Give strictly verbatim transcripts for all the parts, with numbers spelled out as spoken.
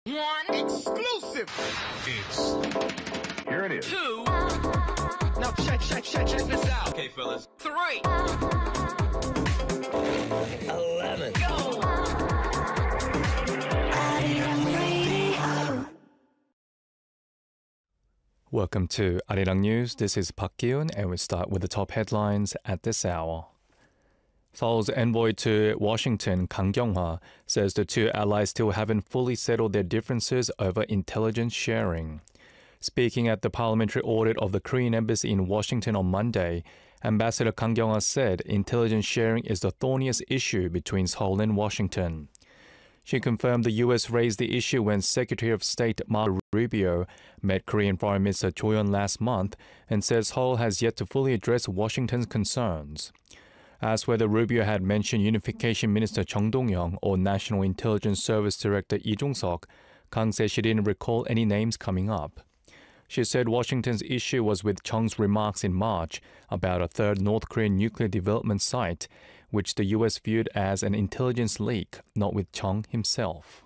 One exclusive. It's here it is. Two. Now check, check, check, check this out. Okay, fellas. Three. Eleven. Go. Welcome to Arirang News. This is Park Gi-un, and we start with the top headlines at this hour. Seoul's envoy to Washington, Kang Kyung-hwa, says the two allies still haven't fully settled their differences over intelligence sharing. Speaking at the parliamentary audit of the Korean embassy in Washington on Monday, Ambassador Kang Kyung-hwa said intelligence sharing is the thorniest issue between Seoul and Washington. She confirmed the U S raised the issue when Secretary of State Marco Rubio met Korean Foreign Minister Cho Yeon last month and says Seoul has yet to fully address Washington's concerns. As whether Rubio had mentioned Unification Minister Chung Dong-young or National Intelligence Service Director Lee Jong-seok, Kang said she didn't recall any names coming up. She said Washington's issue was with Chung's remarks in March about a third North Korean nuclear development site, which the U S viewed as an intelligence leak, not with Chung himself.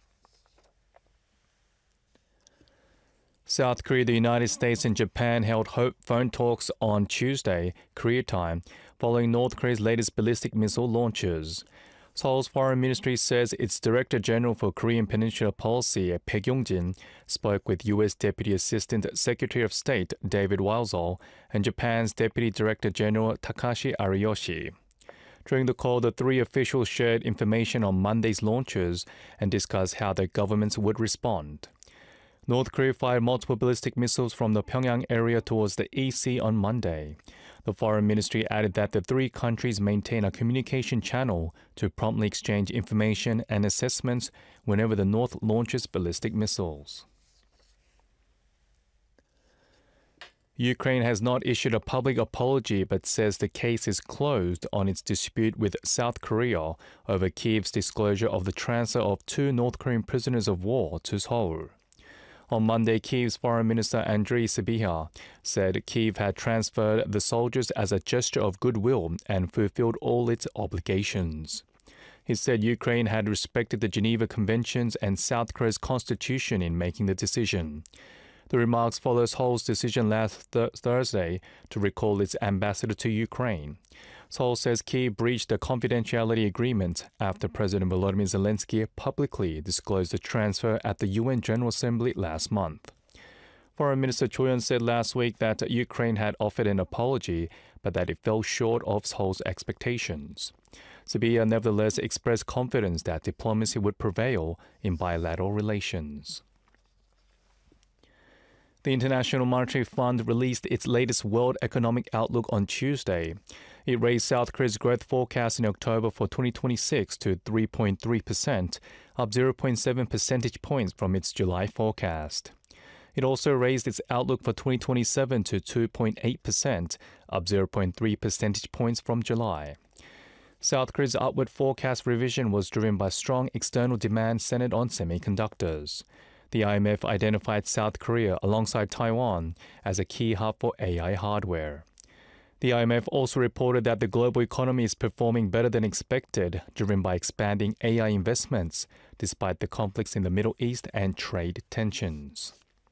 South Korea, the United States, and Japan held phone talks on Tuesday, Korea time, following North Korea's latest ballistic missile launches. Seoul's foreign ministry says its Director General for Korean Peninsula Policy, Baek Yong-jin, spoke with U S Deputy Assistant Secretary of State David Wylsall and Japan's Deputy Director General Takashi Ariyoshi. During the call, the three officials shared information on Monday's launches and discussed how their governments would respond. North Korea fired multiple ballistic missiles from the Pyongyang area towards the East Sea on Monday. The foreign ministry added that the three countries maintain a communication channel to promptly exchange information and assessments whenever the North launches ballistic missiles. Ukraine has not issued a public apology but says the case is closed on its dispute with South Korea over Kyiv's disclosure of the transfer of two North Korean prisoners of war to Seoul. On Monday, Kyiv's Foreign Minister Andriy Sybiha said Kyiv had transferred the soldiers as a gesture of goodwill and fulfilled all its obligations. He said Ukraine had respected the Geneva Conventions and South Korea's constitution in making the decision. The remarks follow Seoul's decision last th- Thursday to recall its ambassador to Ukraine. Seoul says Kyiv breached the confidentiality agreement after President Volodymyr Zelensky publicly disclosed the transfer at the U N General Assembly last month. Foreign Minister Cho Yeon said last week that Ukraine had offered an apology, but that it fell short of Seoul's expectations. Sybiha nevertheless expressed confidence that diplomacy would prevail in bilateral relations. The International Monetary Fund released its latest World Economic Outlook on Tuesday. It raised South Korea's growth forecast in October for twenty twenty-six to three point three percent, up zero point seven percentage points from its July forecast. It also raised its outlook for twenty twenty-seven to two point eight percent, up zero point three percentage points from July. South Korea's upward forecast revision was driven by strong external demand centered on semiconductors. The I M F identified South Korea alongside Taiwan as a key hub for A I hardware. The I M F also reported that the global economy is performing better than expected, driven by expanding A I investments, despite the conflicts in the Middle East and trade tensions.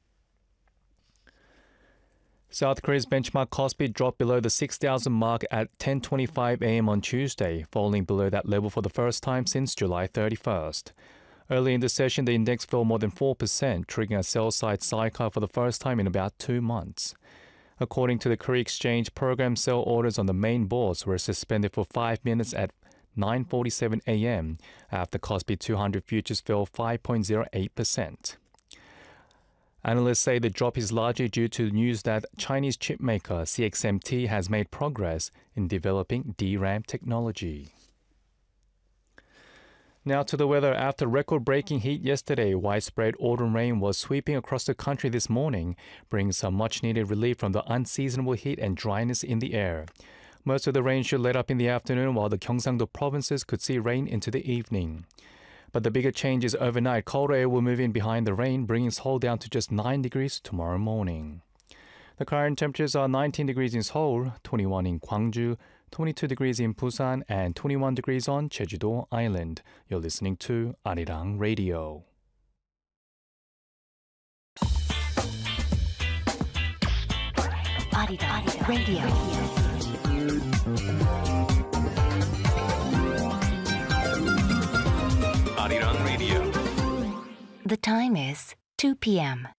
South Korea's benchmark Kospi dropped below the six thousand mark at ten twenty-five a.m. on Tuesday, falling below that level for the first time since July thirty-first. Early in the session, the index fell more than four percent, triggering a sell-side sidecar for the first time in about two months. According to the Korea Exchange, program sell orders on the main bourse were suspended for five minutes at nine forty-seven a.m. after Kospi two hundred futures fell five point zero eight percent. Analysts say the drop is largely due to news that Chinese chipmaker C X M T has made progress in developing D RAM technology. Now to the weather. After record-breaking heat yesterday, widespread autumn rain was sweeping across the country this morning, bringing some much-needed relief from the unseasonable heat and dryness in the air. Most of the rain should let up in the afternoon, while the Gyeongsang-do provinces could see rain into the evening. But the bigger change is overnight. Colder air will move in behind the rain, bringing Seoul down to just nine degrees tomorrow morning. The current temperatures are nineteen degrees in Seoul, twenty-one in Gwangju, twenty-two degrees in Busan, and twenty-one degrees on Jeju-do Island. You're listening to Arirang Radio. Arirang Radio. Arirang Radio. The time is two p.m.